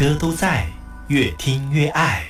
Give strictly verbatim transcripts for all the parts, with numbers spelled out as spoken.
歌都在，越听越爱。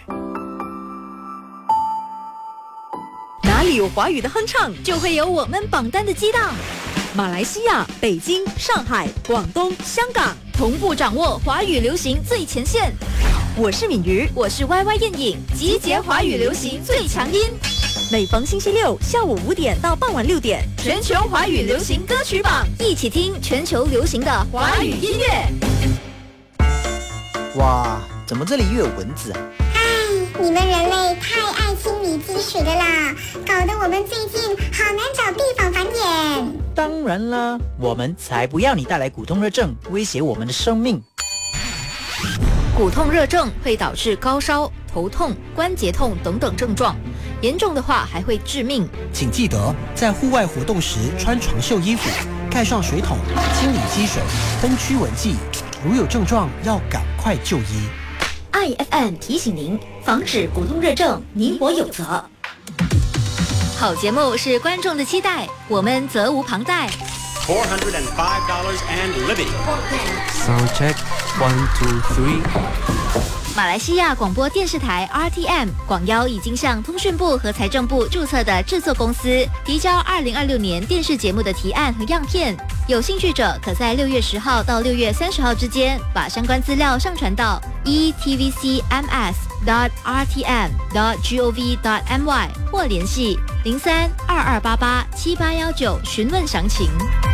哪里有华语的哼唱，就会有我们榜单的激荡。马来西亚、北京、上海、广东、香港，同步掌握华语流行最前线。我是敏瑜，我是 Y Y 燕颖，集结华语流行最强音。每逢星期六下午五点到傍晚六点，全球华语流行歌曲榜，一起听全球流行的华语音乐。 哇，怎么这里又有蚊子啊？ 唉，你们人类太爱清理积水的啦，搞得我们最近好难找地方繁衍。 当然啦，我们才不要你带来骨痛热症，威胁我们的生命。 骨痛热症会导致高烧、头痛、关节痛等等症状，严重的话还会致命。 请记得在户外活动时穿长袖衣服，盖上水桶，清理积水，分驱蚊剂。如有症状，要赶快就医。 I F M 提醒您，防止骨痛热症，你我有责。好节目是观众的期待，我们责无旁贷。 four hundred five dollars and living. Sound check, one, two, three. 马来西亚广播电视台 R T M 广邀已经向通讯部和财政部注册的制作公司提交二零二六年电视节目的提案和样片，有兴趣者可在六月十号到六月三十号之间把相关资料上传到 e t v c m s dot r t m dot gov dot m y 或联系零三二二八八七八幺九询问详情。